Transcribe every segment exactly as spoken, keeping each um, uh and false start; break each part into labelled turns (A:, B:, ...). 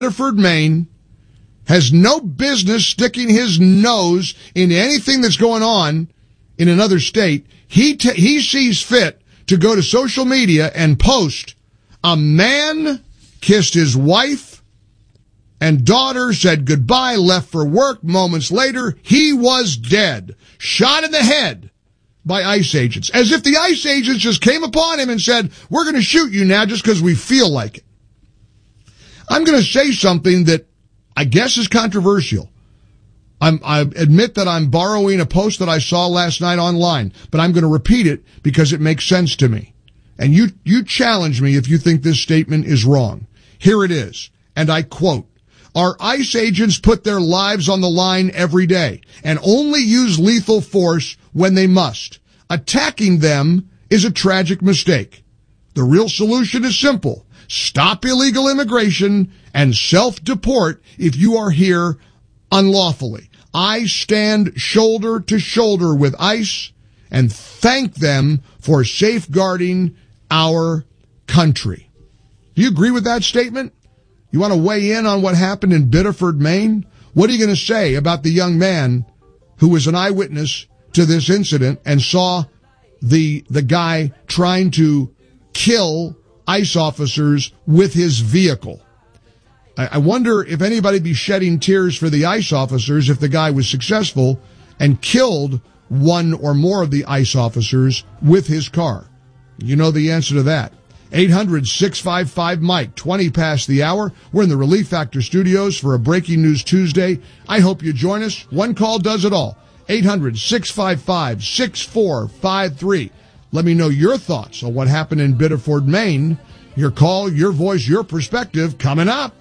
A: Biddeford, Maine, has no business sticking his nose into anything that's going on in another state. He t- he sees fit to go to social media and post a man kissed his wife and daughter, said goodbye, left for work. Moments later, he was dead, shot in the head by ICE agents, as if the ICE agents just came upon him and said, we're going to shoot you now just because we feel like it. I'm going to say something that I guess is controversial. I'm, I admit that I'm borrowing a post that I saw last night online, but I'm going to repeat it because it makes sense to me. And you, you challenge me if you think this statement is wrong. Here it is, and I quote, our ICE agents put their lives on the line every day and only use lethal force when they must. Attacking them is a tragic mistake. The real solution is simple. Stop illegal immigration and self-deport if you are here unlawfully. I stand shoulder to shoulder with ICE and thank them for safeguarding our country. Do you agree with that statement? You want to weigh in on what happened in Biddeford, Maine? What are you going to say about the young man who was an eyewitness to this incident and saw the the guy trying to kill ICE officers with his vehicle? I, I wonder if anybody be shedding tears for the ICE officers if the guy was successful and killed one or more of the ICE officers with his car. You know the answer to that. eight hundred, six five five, Mike, twenty past the hour. We're in the Relief Factor studios for a Breaking News Tuesday. I hope you join us. One call does it all. eight hundred, six five five, six four five three. Let me know your thoughts on what happened in Biddeford, Maine. Your call, your voice, your perspective coming up.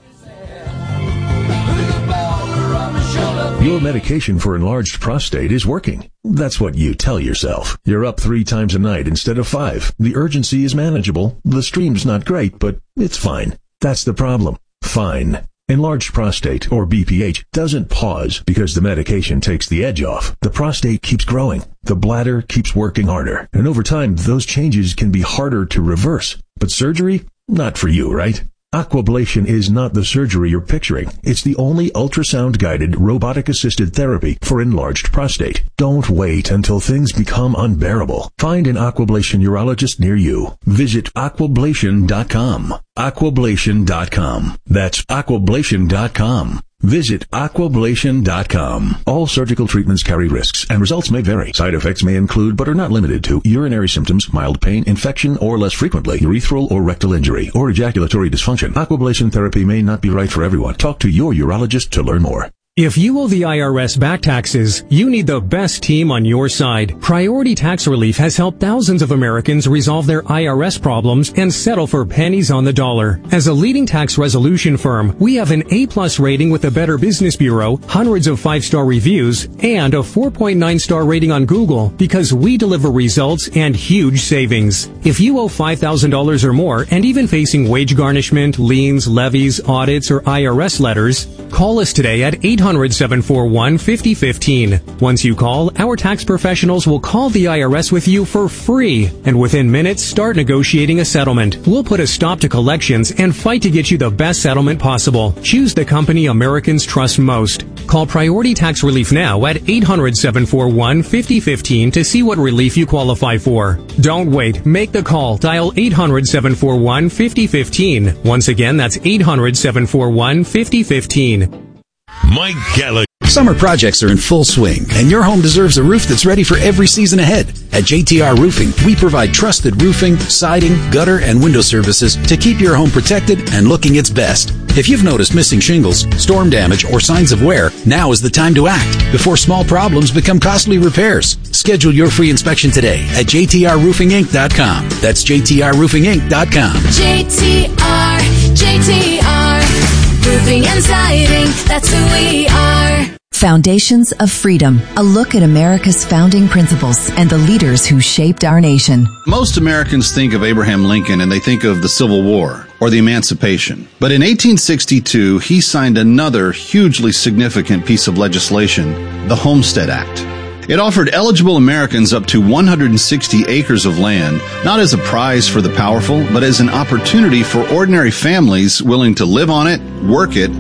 B: Your medication for enlarged prostate is working. That's what you tell yourself. You're up three times a night instead of five. The urgency is manageable. The stream's not great, but it's fine. That's the problem. Fine. Enlarged prostate, or B P H, doesn't pause because the medication takes the edge off. The prostate keeps growing. The bladder keeps working harder. And over time, those changes can be harder to reverse. But surgery? Not for you, right? Aquablation is not the surgery you're picturing. It's the only ultrasound-guided, robotic-assisted therapy for enlarged prostate. Don't wait until things become unbearable. Find an Aquablation urologist near you. Visit aquablation dot com. aquablation dot com. That's aquablation dot com. Visit aquablation dot com. All surgical treatments carry risks, and results may vary. Side effects may include, but are not limited to, urinary symptoms, mild pain, infection, or less frequently, urethral or rectal injury, or ejaculatory dysfunction. Aquablation therapy may not be right for everyone. Talk to your urologist to learn more.
C: If you owe the I R S back taxes, you need the best team on your side. Priority Tax Relief has helped thousands of Americans resolve their I R S problems and settle for pennies on the dollar. As a leading tax resolution firm, we have an A-plus rating with the Better Business Bureau, hundreds of five-star reviews, and a four point nine star rating on Google because we deliver results and huge savings. If you owe five thousand dollars or more and even facing wage garnishment, liens, levies, audits, or I R S letters, call us today at eight hundred, seven four one, five oh one five. Once you call, our tax professionals will call the I R S with you for free, and within minutes start negotiating a settlement. We'll put a stop to collections and fight to get you the best settlement possible. Choose the company Americans trust most. Call Priority Tax Relief now at eight hundred, seven four one, five oh one five to see what relief you qualify for. Don't wait. Make the call. Dial eight hundred, seven four one, five oh one five. Once again, that's eight hundred, seven four one, five oh one five.
D: Mike Gallagher.
E: Summer projects are in full swing, and your home deserves a roof that's ready for every season ahead. At J T R Roofing, we provide trusted roofing, siding, gutter, and window services to keep your home protected and looking its best. If you've noticed missing shingles, storm damage, or signs of wear, now is the time to act before small problems become costly repairs. Schedule your free inspection today at j t r roofing inc dot com. That's j t r roofing inc dot com.
F: J T R, J T R, roofing and siding, that's who we are.
G: Foundations of Freedom, a look at America's founding principles and the leaders who shaped our nation.
H: Most Americans think of Abraham Lincoln and they think of the Civil War or the Emancipation. But in eighteen sixty-two, he signed another hugely significant piece of legislation, the Homestead Act. It offered eligible Americans up to one hundred sixty acres of land, not as a prize for the powerful, but as an opportunity for ordinary families willing to live on it, work it,